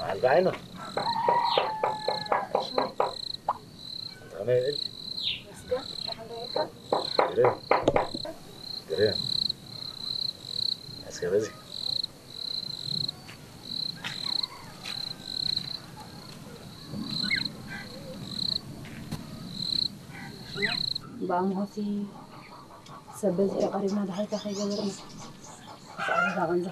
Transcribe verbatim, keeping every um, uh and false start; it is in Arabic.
مع البعينة غنية انت بس ده الحمد قريب قريب اسكي بزي بقى سي سبزي قريبنا ده حتى خي جبرنا بس أنا